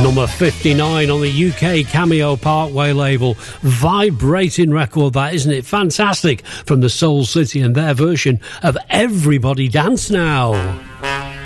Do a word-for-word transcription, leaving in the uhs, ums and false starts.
Number fifty-nine on the U K Cameo Parkway label. Vibrating record that, isn't it? Fantastic. From the Soul City and their version of Everybody Dance Now.